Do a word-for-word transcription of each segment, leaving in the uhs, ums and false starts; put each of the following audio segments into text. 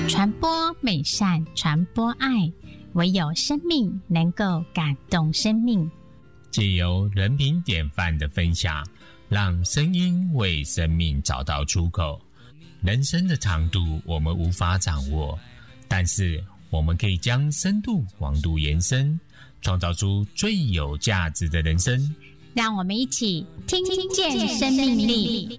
传播美善，传播爱，唯有生命能够感动生命。 藉由人品典范的分享，让声音为生命找到出口。人生的长度我们无法掌握，但是我们可以将深度广度延伸，创造出最有价值的人生。 让我们一起听听见生命力。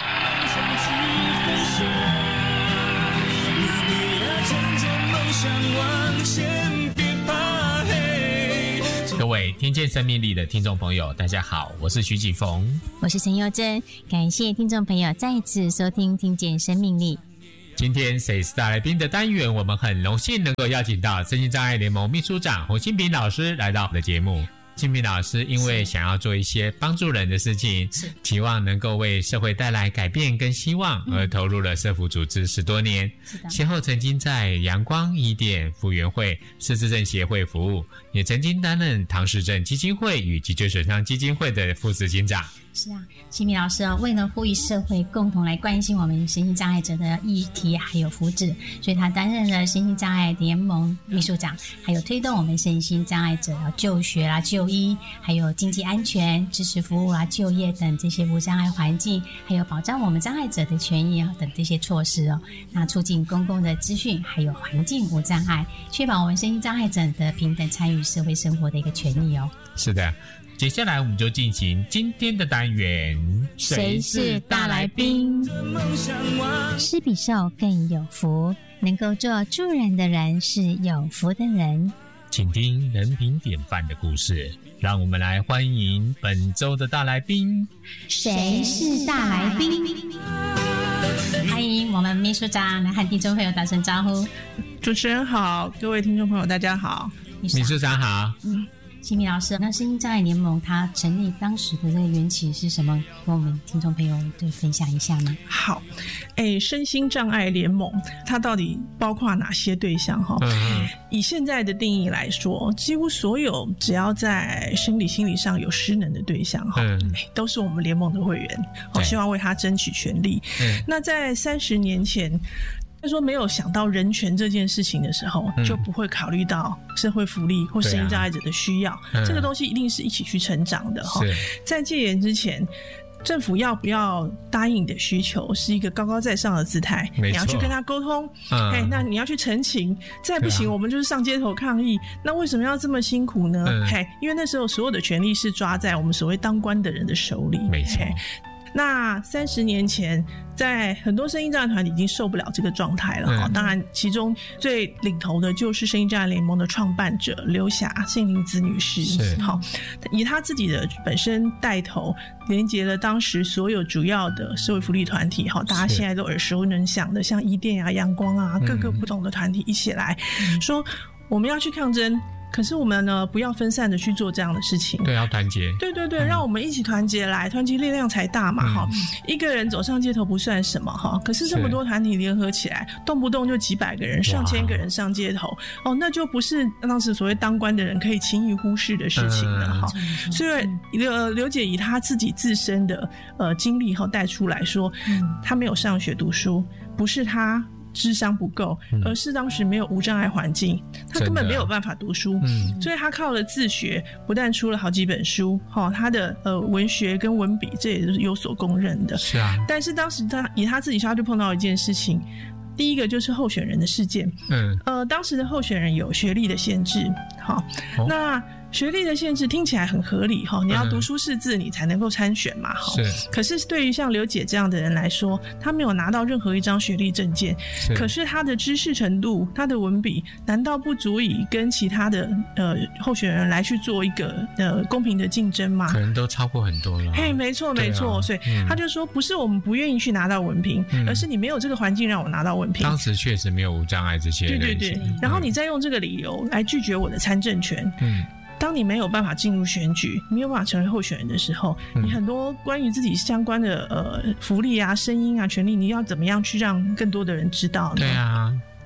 各位听见生命力的听众朋友，大家好，我是徐启逢， 我是陈佑珍，感谢听众朋友再次收听听见生命力。 今天谁是大来宾的单元，我们很荣幸能够邀请到身心障碍联盟秘书长洪新平老师来到我们的节目。新平老师因为想要做一些帮助人的事情，期望能够为社会带来改变跟希望，而投入了社福组织十多年，先后曾经在阳光伊甸福源会失智症协会服务，也曾经担任唐氏症基金会与脊椎损伤基金会的副执行长。 是啊，新平老师哦，为了呼吁社会共同来关心我们身心障碍者的议题还有福祉，所以他担任了身心障碍联盟秘书长，还有推动我们身心障碍者的就学啦、就医，还有经济安全、支持服务啦、就业等这些无障碍环境，还有保障我们障碍者的权益啊等这些措施哦。那促进公共的资讯，还有环境无障碍，确保我们身心障碍者的平等参与社会生活的一个权益哦。 是的。接下来我们就进行今天的单元， 谁是大来宾？施比受更有福，能够做助人的人是有福的人。 请听人品典范的故事，让我们来欢迎本周的大来宾。 谁是大来宾？欢迎我们秘书长来和听众朋友打声招呼。 主持人好，各位听众朋友大家好。 秘书长好。 嗯，新平老师，那身心障碍联盟它成立当时的这个缘起是什么？跟我们听众朋友对分享一下吗？ 好，哎，身心障碍联盟它到底包括哪些对象？哈、嗯，以现在的定义来说，几乎所有只要在生理心理上有失能的对象，哈、嗯，都是我们联盟的会员，我希望为他争取权利。嗯，那在三十年前。他说没有想到人权这件事情的时候、嗯、就不会考虑到社会福利或身心障碍者的需要、啊、这个东西一定是一起去成长的。在戒严之前，政府要不要答应你的需求是一个高高在上的姿态，你要去跟他沟通、嗯欸、那你要去陈情，再不行、啊、我们就是上街头抗议。那为什么要这么辛苦呢、嗯欸、因为那时候所有的权利是抓在我们所谓当官的人的手里。 没错、欸， 那三十年前，在很多身心障碍团体已经受不了这个状态了、嗯、当然其中最领头的就是身心障碍联盟的创办者刘霞杏林子女士。好，以她自己的本身带头，连结了当时所有主要的社会福利团体，大家现在都耳熟能详的，像伊甸啊、阳光啊，各个不同的团体一起来、嗯、说我们要去抗争，可是我们呢，不要分散的去做这样的事情。 对，要团结。 对对对、嗯，让我们一起团结来，团结力量才大嘛！哈、嗯，一个人走上街头不算什么哈，可是这么多团体联合起来，动不动就几百个人、上千个人上街头，哦，那就不是当时所谓当官的人可以轻易忽视的事情了哈、嗯。所以刘刘姐以她自己自身的呃经历哈带出来说，嗯，她没有上学读书，不是她智商不够，而是当时没有无障碍环境，他根本没有办法读书、嗯、所以他靠了自学，不但出了好几本书、哦、他的呃文学跟文笔这也是有所公认的。 是啊， 但是当时他以他自己说，他就碰到一件事情，第一个就是候选人的事件。嗯，呃，当时的候选人有学历的限制，好、哦，那学历的限制听起来很合理哈，你要读书识字你才能够参选嘛。嗯、是。可是对于像刘姐这样的人来说，他没有拿到任何一张学历证件，可是他的知识程度、他的文笔，难道不足以跟其他的呃候选人来去做一个呃公平的竞争吗？ 可能都超过很多了。 嘿，没错没错、啊，所以他就说，不是我们不愿意去拿到文凭、嗯，而是你没有这个环境让我拿到文凭。 当时确实没有无障碍这些人。 对对对，然后你再用这个理由来拒绝我的参政权。嗯。当你没有办法进入选举，没有办法成为候选人的时候，嗯、你很多关于自己相关的呃福利啊、声音啊、权利，你要怎么样去让更多的人知道呢？ 对啊，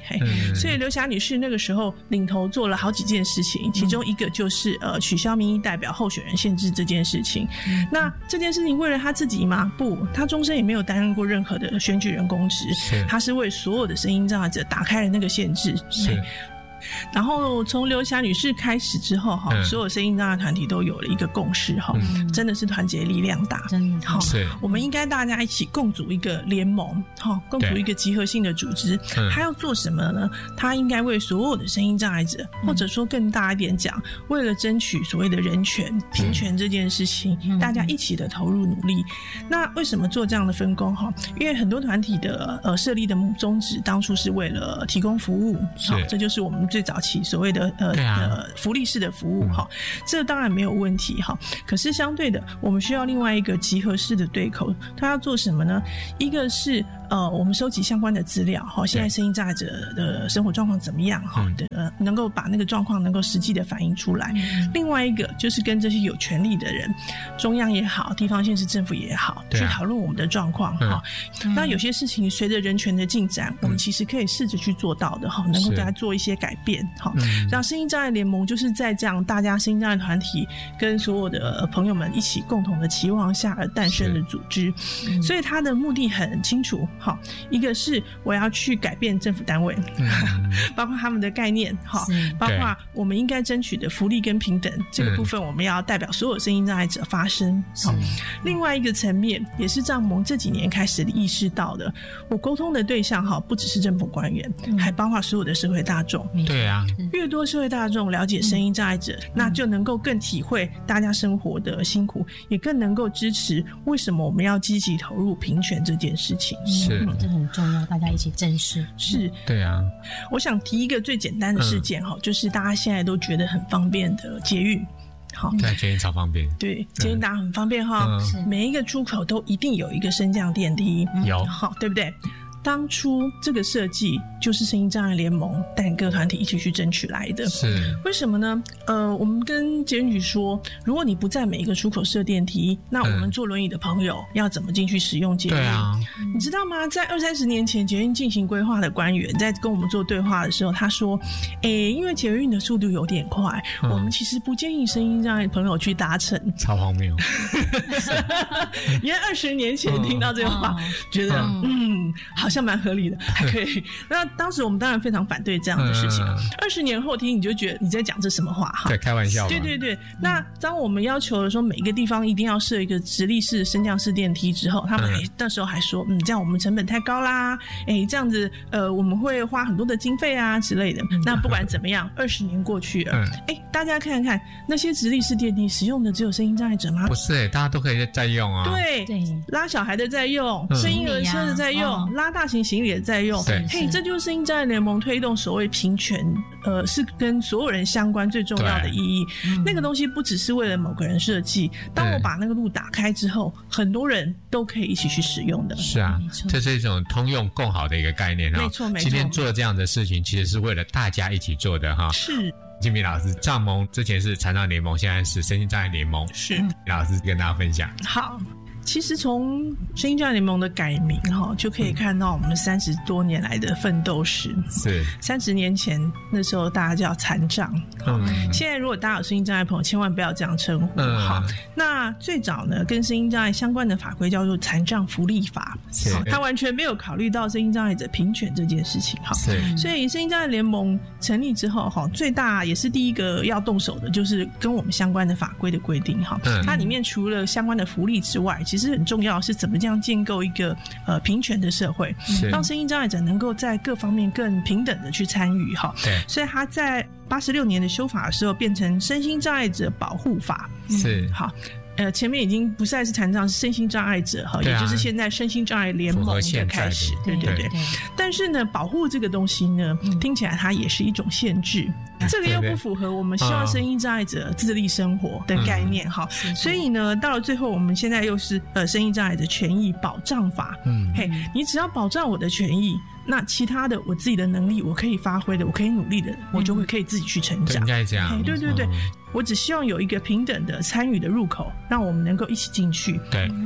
嗯、所以刘霞女士那个时候领头做了好几件事情，其中一个就是呃取消民意代表候选人限制这件事情。嗯、那这件事情为了她自己吗？不，她终身也没有担任过任何的选举人公职，她是为所有的声音障碍者打开了那个限制。是。然后从刘霞女士开始之后哈、嗯，所有声音障碍团体都有了一个共识哈、嗯，真的是团结力量大， 真的好， 我们应该大家一起共组一个联盟哈，共组一个集合性的组织。他要做什么呢？他应该为所有的声音障碍者，嗯、或者说更大一点讲，为了争取所谓的人权、平权这件事情，嗯、大家一起的投入努力。那为什么做这样的分工哈？因为很多团体的呃设立的宗旨当初是为了提供服务，好，这就是我们最早期所谓的呃、啊、呃福利式的服务哈、嗯，这当然没有问题哈。可是相对的，我们需要另外一个集合式的对口，它要做什么呢？一个是呃我们收集相关的资料哈，现在声音障碍者的生活状况怎么样哈、嗯、的，能够把那个状况能够实际的反映出来。嗯、另外一个就是跟这些有权利的人，中央也好，地方县市政府也好，啊、去讨论我们的状况哈、嗯。那有些事情随着人权的进展，嗯、我们其实可以试着去做到的哈，能够给它做一些改变。好，然后声音障碍联盟就是在这样大家声音障碍团体跟所有的朋友们一起共同的期望下而诞生的组织，嗯、所以它的目的很清楚。好，一个是我要去改变政府单位，嗯、包括他们的概念，好，包括我们应该争取的福利跟平等这个部分，我们要代表所有声音障碍者发声。好，另外一个层面也是障盟这几年开始意识到的，我沟通的对象哈不只是政府官员，嗯、还包括所有的社会大众。 对啊。 越多社会大众了解声音障碍者，嗯、那就能够更体会大家生活的辛苦，也更能够支持为什么我们要积极投入平权这件事情。 是， 嗯、这很重要，大家一起正视。 是， 对啊。 我想提一个最简单的事件哈、嗯，就是大家现在都觉得很方便的捷运。好， 对，捷运超方便。 对，捷运大家很方便哈、嗯，每一个出口都一定有一个升降电梯， 有， 好，对不对？当初这个设计就是声音障碍联盟带各团体一起去争取来的。 是为什么呢？呃，我们跟捷运局说，如果你不在每一个出口设电梯，那我们坐轮椅的朋友要怎么进去使用捷运？ 对啊， 你知道吗？在二三十年前捷运进行规划的官员在跟我们做对话的时候，他说：“哎，因为捷运的速度有点快，嗯、我们其实不建议声音障碍朋友去搭乘。” 超荒谬！ 你看二十年前听到这个话，嗯、觉得嗯。嗯好像蛮合理的，还可以。那当时我们当然非常反对这样的事情。二十、嗯、年后听，你就觉得你在讲这什么话？ 在开玩笑。 对对对。那当我们要求的说每一个地方一定要设一个直立式升降式电梯之后，他们还、嗯、那时候还说，嗯，这样我们成本太高啦，哎，这样子呃我们会花很多的经费啊之类的。嗯、那不管怎么样，二十年过去了，哎、嗯，大家看看那些直立式电梯使用的只有声音障碍者吗？ 不是、欸，大家都可以在用啊。 对对，拉小孩的在用，生婴儿车的在用，嗯、拉大型行李的在用。嘿，这就是声音障碍联盟推动所谓平权，呃，是跟所有人相关最重要的意义。嗯、那个东西不只是为了某个人设计，当我把那个路打开之后，很多人都可以一起去使用的。 是啊，这是一种通用共好的一个概念。 没错没错。今天做这样的事情，其实是为了大家一起做的哈。 是。 金平老师，障盟之前是残障联盟，现在是身心障碍联盟。 是。 老师跟大家分享。 好。其实从声音障碍联盟的改名哈，就可以看到我们三十多年来的奋斗史。 是三十年前那时候大家叫残障，嗯，现在如果大家有声音障碍朋友，千万不要这样称呼。嗯，好。那最早呢，跟声音障碍相关的法规叫做《残障福利法》，好，它完全没有考虑到声音障碍者平权这件事情。好，所以声音障碍联盟成立之后，哈，最大也是第一个要动手的，就是跟我们相关的法规的规定。哈，它里面除了相关的福利之外，其实很重要的是怎么这样建构一个呃平权的社会，让声音障碍者能够在各方面更平等的去参与哈。对，所以他在八十六年的修法的时候变成身心障碍者保护法。 是、 嗯、好。呃，前面已经不再是残障，是身心障碍者哈、啊，也就是现在身心障碍联盟的开始，对对 对, 对。但是呢，保护这个东西呢，嗯、听起来它也是一种限制，嗯、这个又不符合我们希望声音障碍者自立生活的概念哈、嗯。所以呢，到了最后，我们现在又是呃声音障碍的权益保障法。嗯，嘿，你只要保障我的权益。那其他的我自己的能力我可以发挥的，我可以努力的，我就会可以自己去成长。 应该这样。 对对对、嗯，我只希望有一个平等的参与的入口，让我们能够一起进去。 对。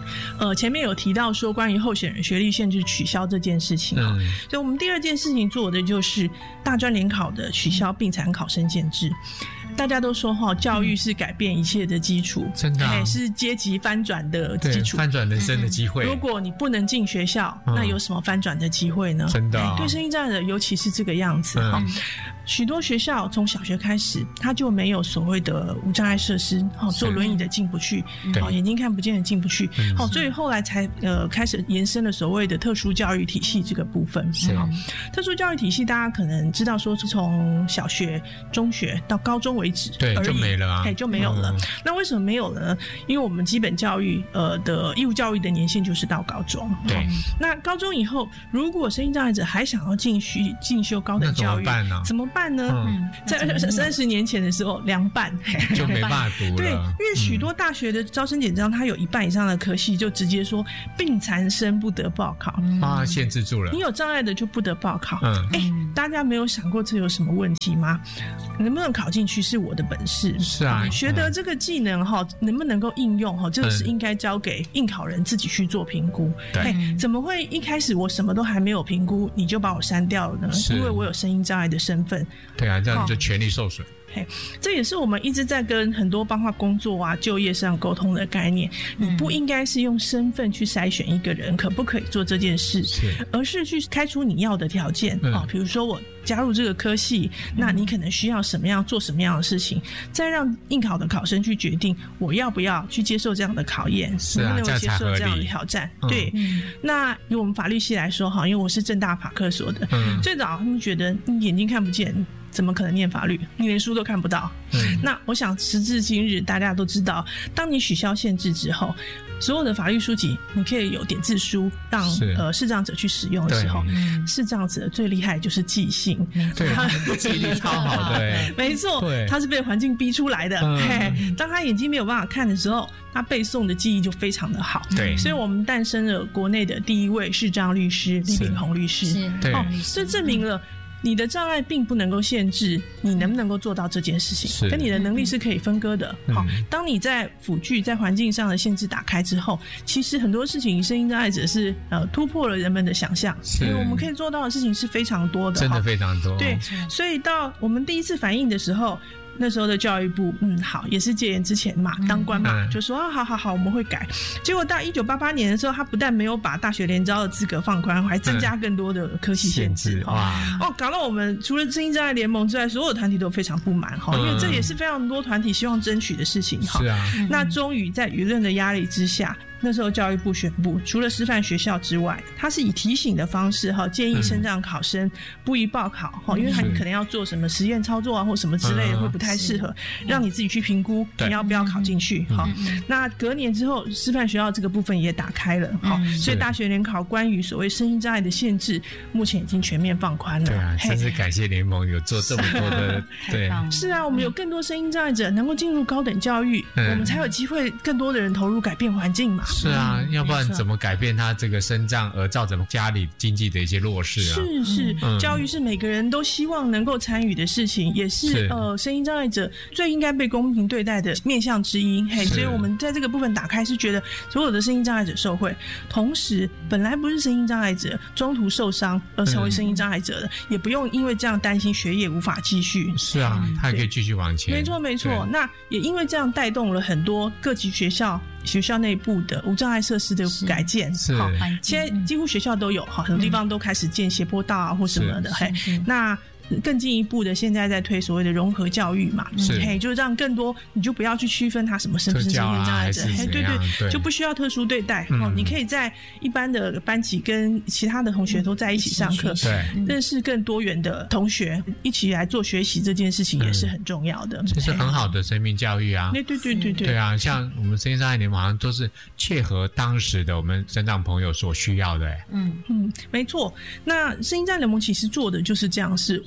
呃，前面有提到说关于候选人学历限制取消这件事情啊、嗯，所以我们第二件事情做的就是大专联考的取消并产考生限制。大家都说哈，教育是改变一切的基础， 真的、啊、 是阶级翻转的基础， 翻转人生的机会。 如果你不能进学校，嗯、那有什么翻转的机会呢？ 真的、啊， 对声音障碍者尤其是这个样子哈。嗯、许多学校从小学开始，他就没有所谓的无障碍设施，好坐轮椅的进不去，好眼睛看不见的进不去，好、嗯、所以后来才呃开始延伸了所谓的特殊教育体系这个部分。好，特殊教育体系大家可能知道说是从小学、中学到高中为止， 对，就没了啊， 哎，就没有了、嗯。那为什么没有呢？因为我们基本教育呃的义务教育的年限就是到高中。 对， 那高中以后，如果声音障碍者还想要进修进修高等教育， 怎么办呢？ 怎么办呢？嗯、在三十年前的时候，凉拌就没办法读了。 对，因为许多大学的招生简章，它有一半以上的科系就直接说病残生不得报考， 把它限制住了。 你有障碍的就不得报考。嗯，哎，大家没有想过这有什么问题吗？能不能考进去是我的本事。 是啊， 学得这个技能哈，能不能够应用哈，这个是应该交给应考人自己去做评估。 对， 怎么会一开始我什么都还没有评估，你就把我删掉了呢？因为我有声音障碍的身份。 对啊，这样就权利受损。 这也是我们一直在跟很多包括工作啊、就业上沟通的概念。你不应该是用身份去筛选一个人可不可以做这件事， 是而是去开出你要的条件、嗯哦、比如说我加入这个科系，那你可能需要什么样做什么样的事情，再让应考的考生去决定我要不要去接受这样的考验， 是啊， 能不能接受这样的挑战。对、嗯，那以我们法律系来说，因为我是政大法科所的、嗯、最早他们觉得你眼睛看不见怎么可能念法律？你连书都看不到。嗯，那我想时至今日，大家都知道，当你取消限制之后，所有的法律书籍你可以有点字书让呃视障者去使用的时候，视障者最厉害就是记性， 对，他记忆力超好的， 没错，他是被环境逼出来的。嗯、嘿，当他眼睛没有办法看的时候，他背诵的记忆就非常的好。 对， 所以我们诞生了国内的第一位视障律师李炳宏律师。 是， 对， 哦，这证明了你的障碍并不能够限制你能不能够做到这件事情，跟你的能力是可以分割的。好、嗯，当你在辅具在环境上的限制打开之后，其实很多事情声音障碍者是呃突破了人们的想象，所以我们可以做到的事情是非常多的， 真的非常多。 对，所以到我们第一次反应的时候，那时候的教育部，嗯，好，也是戒严之前嘛，当官嘛，嗯、就说啊，好好好，我们会改。结果到一九八八年的时候，他不但没有把大学联招的资格放宽，还增加更多的科系限制。嗯、哇，哦，搞到我们除了声音障碍联盟之外，所有团体都非常不满哈、嗯，因为这也是非常多团体希望争取的事情哈。 是啊， 那终于在舆论的压力之下。那时候教育部宣布，除了师范学校之外，他是以提醒的方式哈，建议身障考生不宜报考哈、嗯，因为他可能要做什么实验操作啊或什么之类的，会不太适合，让你自己去评估你要不要考进去哈、嗯。那隔年之后，师范学校这个部分也打开了哈、嗯，所以大学联考关于所谓声音障碍的限制，目前已经全面放宽了。 对啊，真是感谢联盟有做这么多的，对， 是啊，我们有更多声音障碍者能够进入高等教育，嗯、我们才有机会更多的人投入改变环境嘛。 是啊，要不然怎么改变他这个身障而造成家里经济的一些弱势啊？ 是是、嗯，教育是每个人都希望能够参与的事情，也是, 是呃声音障碍者最应该被公平对待的面向之一。嘿，所以我们在这个部分打开是觉得所有的声音障碍者受惠，同时本来不是声音障碍者中途受伤而成为声音障碍者的，嗯、也不用因为这样担心学业无法继续。 是啊，他也可以继续往前。 没错没错，那也因为这样带动了很多各级学校。学校内部的无障碍设施的改建， 是， 现在几乎学校都有，很多地方都开始建斜坡道啊或什么的，嘿，那。更进一步的，现在在推所谓的融合教育嘛， 是， 嘿，就让更多，你就不要去区分他什么是不是声音障碍者，嘿，对 对, 对， 就不需要特殊对待、嗯哦、你可以在一般的班级跟其他的同学都在一起上课， 对、 嗯，认识更多元的同学，一起来做学习，这件事情也是很重要的， 这、嗯、是很好的生命教育啊， 对对对对对， 对啊，像我们声音障碍联盟好像都是切合当时的我们身障朋友所需要的， 嗯嗯，没错。那声音障碍联盟其实做的就是这样，是我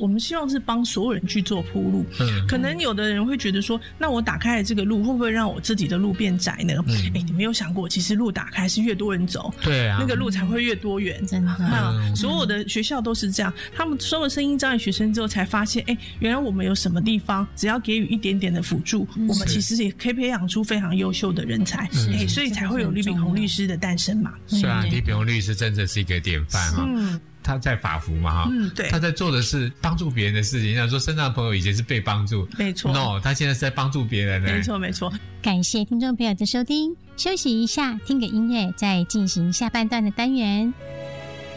们希望是帮所有人去做铺路。嗯，可能有的人会觉得说，那我打开了这个路，会不会让我自己的路变窄呢？嗯，哎，你没有想过，其实路打开是越多人走， 对啊， 那个路才会越多元。 真的， 那所有的学校都是这样，他们收了声音障碍学生之后，才发现，哎，原来我们有什么地方，只要给予一点点的辅助，我们其实也可以培养出非常优秀的人才。哎，所以才会有李炳宏律师的诞生嘛。 是啊，李炳宏律师真的是一个典范哈。嗯，他在法服嘛哈，嗯，对，他在做的是帮助别人的事情。像说身障朋友以前是被帮助， 没错 ，no， 他现在是在帮助别人呢， 没错没错。 感谢听众朋友的收听，休息一下，听个音乐，再进行下半段的单元。